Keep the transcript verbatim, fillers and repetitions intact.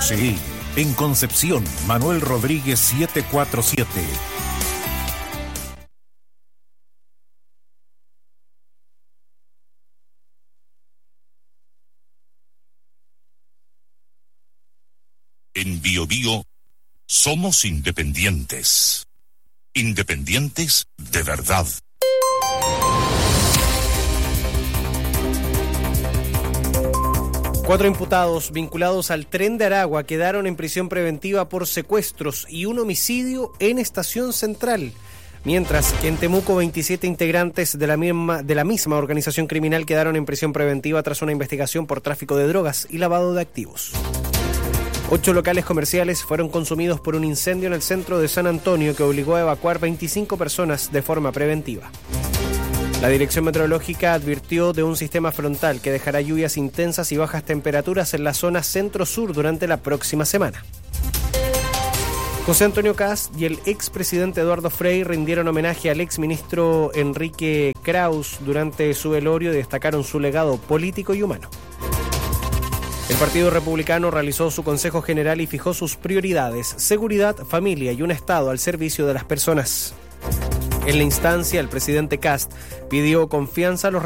Sí, en Concepción, Manuel Rodríguez setecientos cuarenta y siete. En Bio Bio somos independientes. Independientes de verdad. Cuatro imputados vinculados al Tren de Aragua quedaron en prisión preventiva por secuestros y un homicidio en Estación Central, mientras que en Temuco veintisiete integrantes de la misma, de la misma organización criminal quedaron en prisión preventiva tras una investigación por tráfico de drogas y lavado de activos. Ocho locales comerciales fueron consumidos por un incendio en el centro de San Antonio que obligó a evacuar veinticinco personas de forma preventiva. La Dirección Meteorológica advirtió de un sistema frontal que dejará lluvias intensas y bajas temperaturas en la zona centro-sur durante la próxima semana. José Antonio Kast y el expresidente Eduardo Frei rindieron homenaje al exministro Enrique Kraus durante su velorio y destacaron su legado político y humano. El Partido Republicano realizó su Consejo General y fijó sus prioridades: seguridad, familia y un Estado al servicio de las personas. En la instancia, el presidente Kast pidió confianza a los